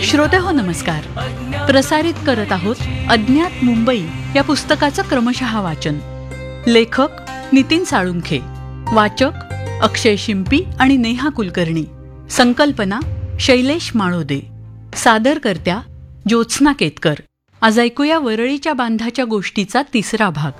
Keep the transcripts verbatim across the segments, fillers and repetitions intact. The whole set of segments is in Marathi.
श्रोतेहो नमस्कार. प्रसारित करत आहोत अज्ञात मुंबई या पुस्तकाचं क्रमशः वाचन. लेखक नितीन साळुंखे, वाचक अक्षय शिंपी आणि नेहा कुलकर्णी. संकल्पना शैलेश माळोदे. सादरकर्त्या ज्योत्स्ना केतकर. आज ऐकूया वरळीच्या बांधाच्या गोष्टीचा तिसरा भाग.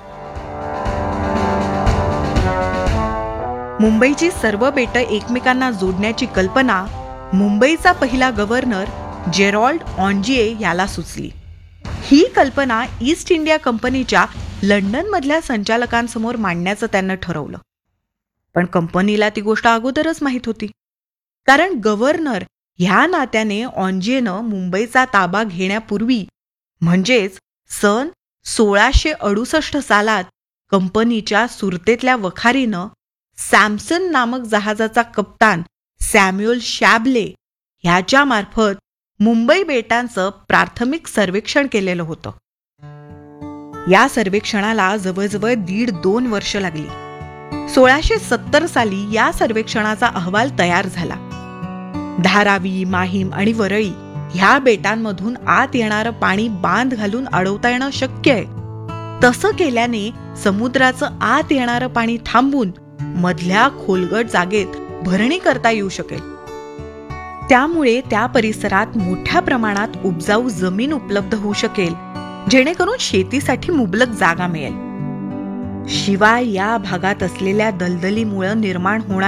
मुंबईची सर्व बेटं एकमेकांना जोडण्याची कल्पना मुंबईचा पहिला गव्हर्नर जेरॉल्ड ऑन्जिए याला सुचली. ही कल्पना ईस्ट इंडिया कंपनीच्या लंडनमधल्या संचालकांसमोर मांडण्याचं त्यानं ठरवलं. पण कंपनीला ती गोष्ट अगोदरच माहीत होती, कारण गव्हर्नर ह्या नात्याने ऑन्जिएनं मुंबईचा ताबा घेण्यापूर्वी म्हणजेच सन सोळाशे अडुसष्ट सालात कंपनीच्या सुरतेतल्या वखारीनं सॅमसन नामक जहाजाचा कप्तान सॅम्युअल शॅबले ह्याच्या मार्फत मुंबई बेटांचं प्राथमिक सर्वेक्षण केलेलं होतं. या सर्वेक्षणाला जवळजवळ दीड दोन वर्ष लागली. सोळाशे सत्तर साली या सर्वेक्षणाचा अहवाल तयार झाला. धारावी, माहीम आणि वरळी ह्या बेटांमधून आत येणारं पाणी बांध घालून अडवता येणं शक्य आहे. तसं केल्याने समुद्राचं आत येणारं पाणी थांबून मधल्या खोलगट जागेत भरणी करता येऊ शकेल. त्यामुळे त्या परिसरात मोठ्या प्रमाणात उपजाऊ जमीन उपलब्ध होऊ शकेल, जेणेकरून शेतीसाठी मुबलक जागा मिळेल. शिवाय या भागात असलेल्या दलदलीमुळे निर्माण होणार